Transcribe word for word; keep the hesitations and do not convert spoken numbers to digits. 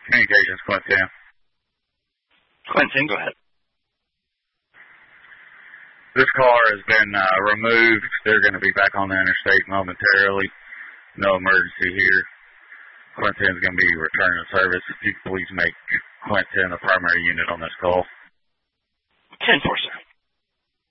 Communications, Quentin. Quentin, go ahead. This car has been uh, removed. They're going to be back on the interstate momentarily. No emergency here. Quentin's going to be returning to service. If you could please make Quentin the primary unit on this call. ten four, sir.